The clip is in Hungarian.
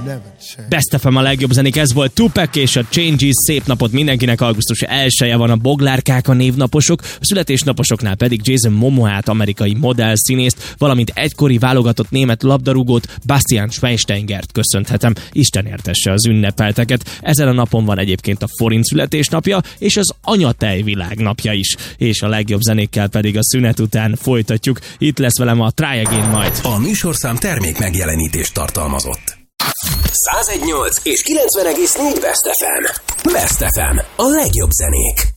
Best FM a legjobb zenék, ez volt Tupac és a Changes. Szép napot mindenkinek, augusztus 1-je van, a boglárkák a névnaposok, a születésnaposoknál pedig Jason Momoát, amerikai modell színészt, valamint egykori válogatott német labdarúgót, Bastian Schweinsteigert köszönhetem. Isten értesse az ünnepelteket. Ezen a napon van egyébként a forint születésnapja, és az anyatej világnapja is. És a legjobb zenékkel pedig a szünet után folytatjuk. Itt lesz velem a Try Again majd. A műsorszám termék megjelenítést tartalmazott. 101.8 és 90.4 Best FM. Best FM. A legjobb zenék.